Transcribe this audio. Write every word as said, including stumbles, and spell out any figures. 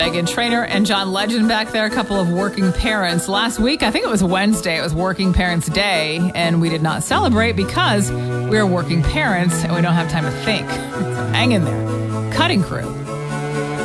Meghan Trainor and John Legend back there, a couple of working parents. Last week, I think it was Wednesday, it was Working Parents Day, and we did not celebrate because we are working parents and we don't have time to think. So hang in there. Cutting crew.